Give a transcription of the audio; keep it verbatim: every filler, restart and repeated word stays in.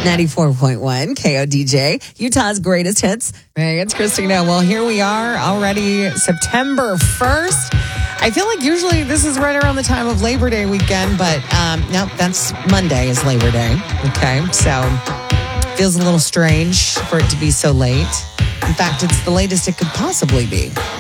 ninety-four point one K O D J, Utah's greatest hits. Hey, it's Christina. Well, here we are already September first. I feel like usually this is right around the time of Labor Day weekend, but um, no, that's Monday is Labor Day. Okay, so feels a little strange for it to be so late. In fact, it's the latest it could possibly be.